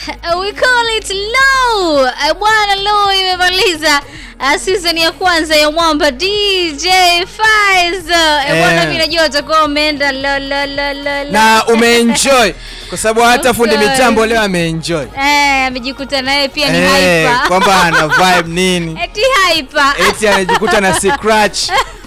We call it low. Bwana low imemaliza season ya kwanza ya Mwamba DJ Faizo. Bwana mimi najua utakuwa umeenda la na umeenjoy kwa sababu hata fundi mitambo leo ameenjoy. Amejikuta naye pia ni hyper. Kwamba ana vibe nini? Eti hyper. Eti anajikuta na scratch.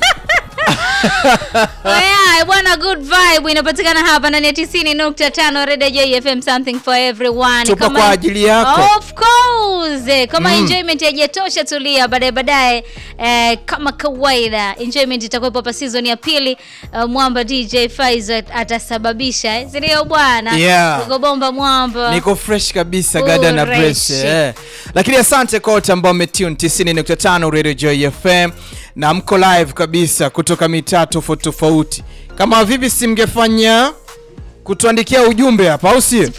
Bwana good vibe inapatikana hapa ndani ya 90.5 Radio JFM, something for everyone. Tupo kwa ajili yako. Of course. Kama enjoyment haijatosha, tulia baadaye kama kawaida enjoyment itakuwa hapa season ya pili. Mwamba DJ Faizo atasababisha. Ndio bwana. Uko bomba Mwamba. Niko fresh kabisa gada na brace. Lakini asante kwa wote ambao umetune 90.5 Radio JFM. Na mko live kabisa kutoka mitaa tofauti. Kama vipi simngefanya kutuandikia ujumbe hapa au si?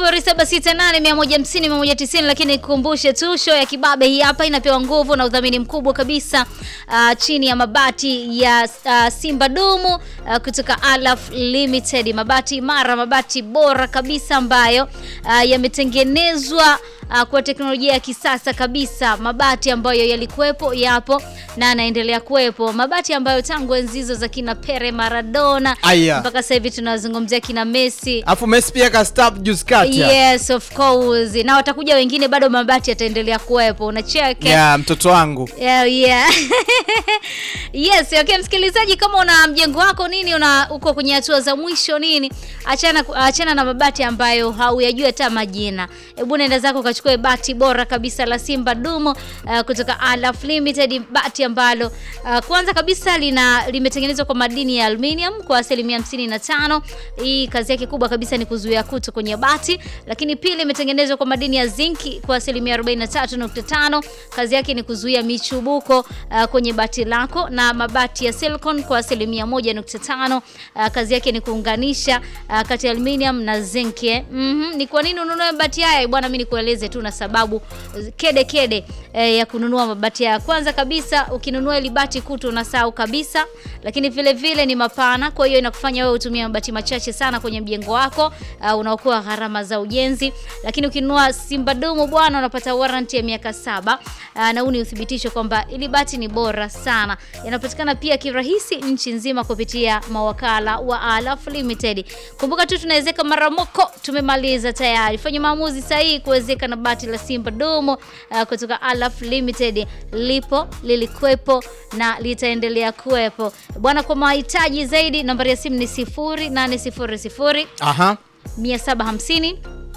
0768150190. Lakini nikukumbushe tu show ya Kibabe hii hapa inapewa nguvu na udhamini mkubwa kabisa chini ya mabati ya Simba Dumu kutoka Alaf Limited. Mabati imara, mabati bora kabisa ambayo yametengenezwa kwa teknolojia ya kisasa kabisa. Mabati ambayo yalikuwepo yapo na yanaendelea kuwepo. Mabati ambayo tangu enzi hizo za kina Pere Maradona mpaka sasa hivi tunazungumzia kina Messi. Afu Messi pia ka stop juice cut. Yes, of course. Na watakuja wengine bado mabati yataendelea kuwepo. Unacheke? Yeah, mtoto wangu. Yeah. Yes, okay msikilizaji, kama una mjengo wako nini uko kwenye hatua za mwisho nini, achana na mabati ambayo hauyajui hata majina. Hebu nenda zako kachukue bati bora kabisa la Simba Dumu kutoka Alaf Limited. Bati ambalo kwanza kabisa limetengenezwa kwa madini ya aluminium kwa 55%. Hii kazi yake kubwa kabisa ni kuzuia kutu kwenye bati. Lakini pili imetengenezwa kwa madini ya zinki kwa 43.5. Kazi yake ni kuzuia michubuko kwenye bati lako. Na mabati ya silicon kwa 1.5. Kazi yake ni kuunganisha kati ya aluminium na zinki. Ni kwa nini ununue mabati haya bwana? Mimi nikueleze tu na sababu kede ya kununua mabati haya. Kwanza kabisa ukinunua ile bati kutu unasahau kabisa. Lakini vile vile ni mapana, kwa hiyo inakufanya wewe utumie mabati machache sana kwenye mjengo wako, unaokoa gharama za ujenzi. Lakini ukinunua Simba Dumu bwana unapata warranty ya miaka 7 na huu ni uthibitisho kwamba ili bati ni bora sana. Yanapatikana pia kirahisi nchi nzima kupitia mawakala wa Alaf Limited. Kumbuka tu tunawezeka mara moko, tumemaliza tayari. Fanya maamuzi sahihi kuwezeka na bati la Simba Dumu kutoka Alaf Limited. Lipo, lilikuwepo na litaendelea kuwepo. Bwana, kwa mahitaji zaidi nambari ya simu ni 0800 750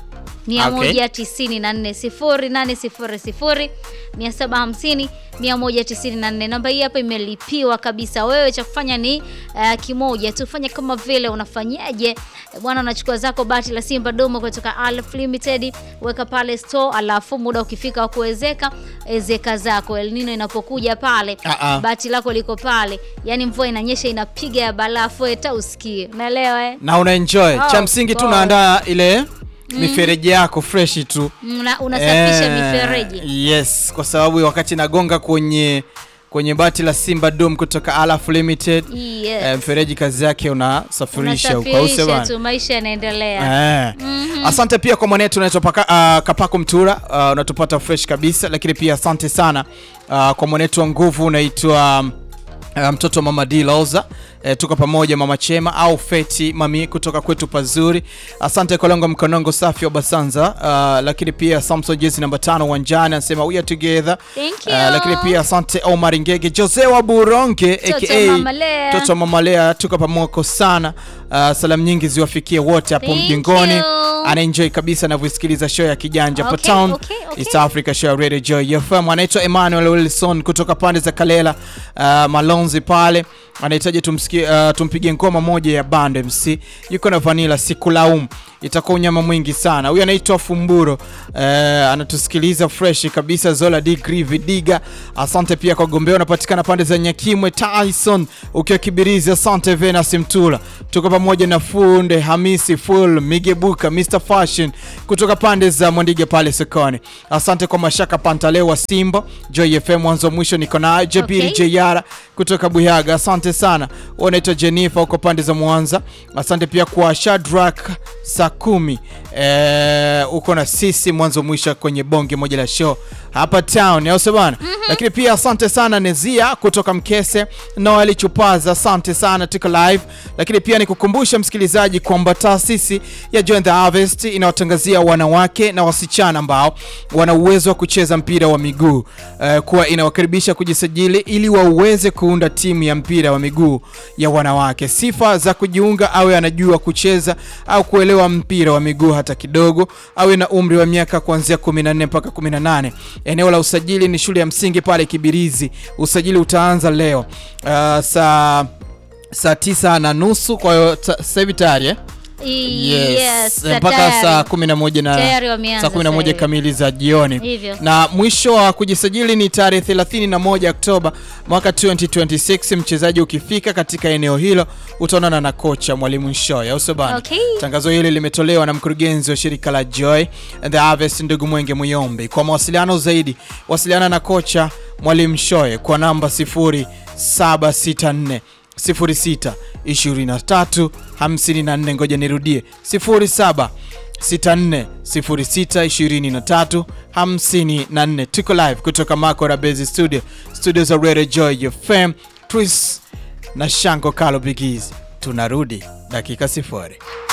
194 0800 150 Namba hii hapa imelipiwa kabisa. Wewe cha kufanya ni kimoja tu, fanya kama vile unafanyaje bwana, unachukua zako bati la Simba Dumu kutoka Alaf Limited, weka pale store, alafu muda ukifika wa kuwezeka ezeka zako. El Nino inapokuja pale bati lako liko pale, yani mvua inanyesha inapiga ya balafu eta usikie. Unaelewa na una enjoy. Cha msingi tu naandaa ile mifereji yako fresh tu. Unasafisha mifereji. Yes, kwa sababu wakati nagonga kwenye bati la Simba Dumu kutoka Alaf Limited, mfereji kazi yake unasafirisha kwa tu, maisha yanaendelea. Asante pia kwa mwanetu unaitwa Kapako Mtura, unatupata fresh kabisa. Lakini pia asante sana kwa mwanetu wa nguvu unaitwa mtoto Mama D Loza. Tuko pamoja Mama Chema au Feti Mami kutoka kwetu pazuri. Asante kwa longo mkonongo safi wa Basanza. Lakini pia Samson Jezi namba 5 uwanjani anasema we are together. Thank you. Lakini pia asante Omar Ngege, Jose wa Buronge aka Toto Mama Lea, tuko pamoja sana. Salamu nyingi ziwafikie wote hapo mjingoni. Ana enjoy kabisa na kusikiliza show ya Kijanja po Town. East Africa Show Radio Joy FM. Anaitwa Emmanuel Wilson kutoka pande za Kalela Malonzi pale. Anahitaji tumpige ngoma moja ya Band MC. Yuko na Vanilla Sikulaumu. Itakuwa unyama mwingi sana. Huyu anaitwa Fumburo. Anatusikiliza fresh kabisa. Zola Degree Vidiga. Asante pia kwa gombea unapatikana pande za Nyakimwe Tyson ukiwa Kibirizi. Asante Venus Mtula. Tuko pamoja na Funde Hamisi Full Migebuka Mr. Mr Fashion kutoka pande za Mwandige pale sokoni. Asante kwa Mashaka Pantaleo wa Simba, Joy FM mwanzo mwisho niko na Jabiri Jayara kutoka Buyaga. Asante sana. Unaitwa Jennifer uko pande za Mwanza. Asante pia kwa Shadrack Sakumi. Uko na sisi mwanzo mwisho kwenye bonge moja la show hapa town ya Osebana. Lakini pia asante sana Nezia kutoka Mkese na walichupaza. Asante sana tuko live. Lakini pia nikukumbusha msikilizaji kwamba taasisi ya Join the Harvest inawatangazia wanawake na wasichana ambao wana uwezo wa kucheza mpira wa miguu kuwa inawakaribisha kujisajili ili waweze kuunda timu ya mpira wa miguu ya wanawake. Sifa za kujiunga: awe anajua kucheza au kuelewa mpira wa miguu hata kidogo, awe na umri wa miaka kuanzia 14 mpaka 18. Eneo la usajili ni shule ya msingi pale Kibirizi. Usajili utaanza leo saa 9:30. Kwa hiyo sasa hivi tayari Yes, mpaka saa 11 na saa 11 kamili za jioni. Hivyo. Na mwisho wa kujisajili ni tarehe 31 Oktoba mwaka 2026. Mchezaji ukifika katika eneo hilo utaonana na kocha Mwalimu Nshoya Usobani. Tangazo hili limetolewa na mkurugenzi wa shirika la Joy the Harvest ndugu Mwenge Muyombe. Kwa mawasiliano zaidi wasiliana na kocha Mwalimu Nshoya kwa namba 0764 062354. Ngoja nirudie 0764062354. Tuko live kutoka Makora Base Studio za Radio Joy FM. Twist na Shango Kalo Bigizi. Tunarudi dakika 0.